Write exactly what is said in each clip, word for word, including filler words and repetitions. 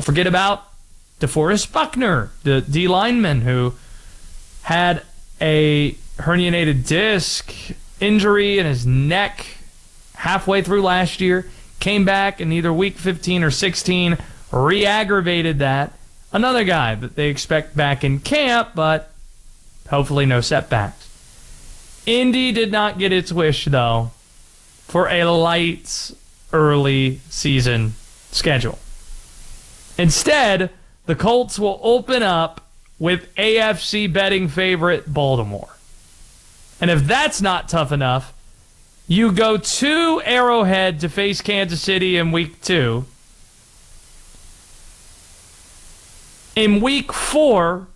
forget about DeForest Buckner, the D lineman who had a herniated disc injury in his neck halfway through last year, came back in either week fifteen or sixteen, re-aggravated that. Another guy that they expect back in camp, but hopefully no setbacks. Indy did not get its wish, though, for a light early season schedule. Instead, the Colts will open up with A F C betting favorite Baltimore. And if that's not tough enough, you go to Arrowhead to face Kansas City in week two. In week four,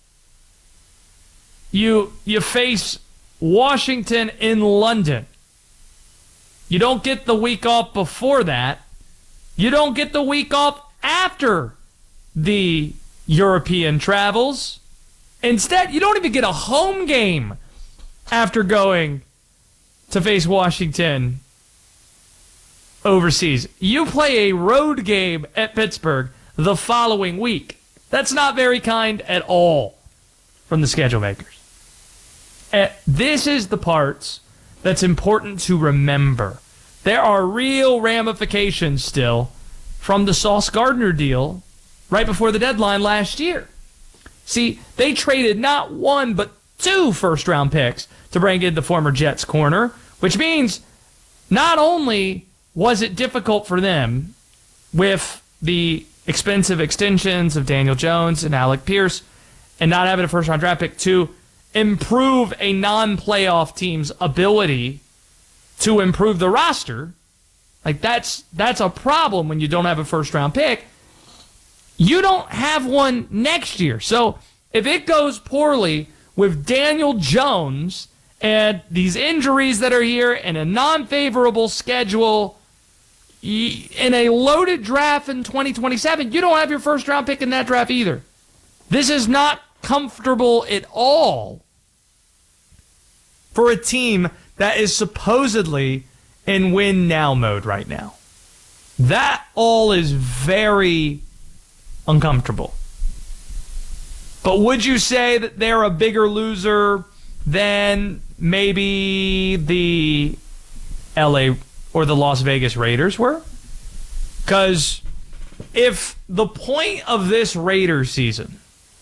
you you face Washington in London. You don't get the week off before that. You don't get the week off after the European travels. Instead, you don't even get a home game after going to face Washington overseas. You play a road game at Pittsburgh the following week. That's not very kind at all from the schedule makers. And this is the parts that's important to remember. There are real ramifications still from the Sauce Gardner deal right before the deadline last year. See, they traded not one but two first-round picks to bring in the former Jets corner, which means not only was it difficult for them with the expensive extensions of Daniel Jones and Alec Pierce and not having a first-round draft pick to improve a non-playoff team's ability to improve the roster. Like, that's that's a problem when you don't have a first-round pick. You don't have one next year. So if it goes poorly with Daniel Jones and these injuries that are here and a non-favorable schedule in a loaded draft in twenty twenty-seven, you don't have your first-round pick in that draft either. This is not comfortable at all for a team that is supposedly in win-now mode right now. That all is very uncomfortable. But would you say that they're a bigger loser than maybe the L A or the Las Vegas Raiders were? Because if the point of this Raiders season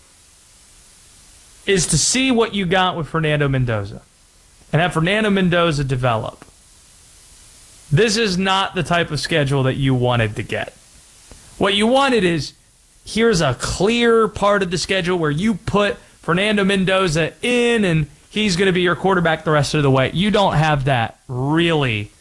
is to see what you got with Fernando Mendoza and have Fernando Mendoza develop, this is not the type of schedule that you wanted to get. What you wanted is, here's a clear part of the schedule where you put Fernando Mendoza in and he's going to be your quarterback the rest of the way. You don't have that really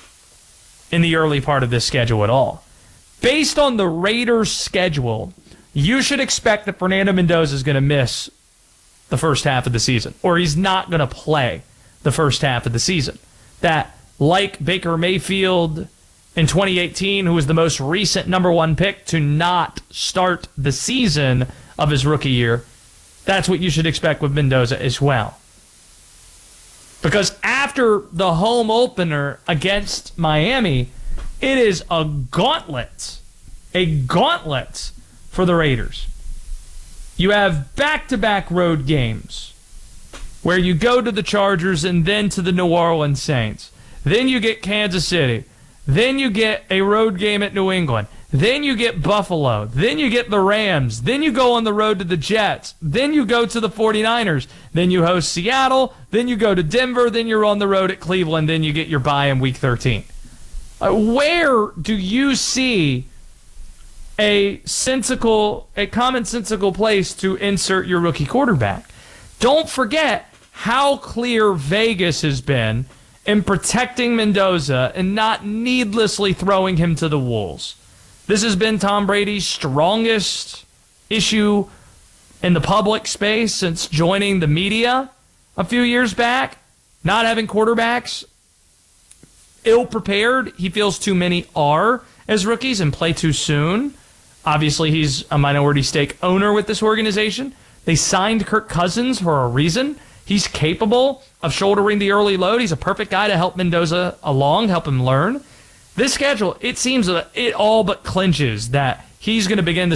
in the early part of this schedule at all. Based on the Raiders' schedule, you should expect that Fernando Mendoza is going to miss the first half of the season, or he's not going to play the first half of the season. That, like Baker Mayfield in twenty eighteen, who was the most recent number one pick to not start the season of his rookie year, that's what you should expect with Mendoza as well. Because after the home opener against Miami, it is a gauntlet, a gauntlet for the Raiders. You have back-to-back road games where you go to the Chargers and then to the New Orleans Saints. Then you get Kansas City. Then you get a road game at New England. Then you get Buffalo. Then you get the Rams. Then you go on the road to the Jets. Then you go to the forty-niners. Then you host Seattle. Then you go to Denver. Then you're on the road at Cleveland. Then you get your bye in week thirteen. Uh, where do you see a sensical, a commonsensical place to insert your rookie quarterback? Don't forget how clear Vegas has been in protecting Mendoza and not needlessly throwing him to the wolves. This has been Tom Brady's strongest issue in the public space since joining the media a few years back. Not having quarterbacks ill-prepared. He feels too many are as rookies and play too soon. Obviously, he's a minority stake owner with this organization. They signed Kirk Cousins for a reason. He's capable of shouldering the early load. He's a perfect guy to help Mendoza along, help him learn. This schedule, it seems that it all but clinches that he's going to begin the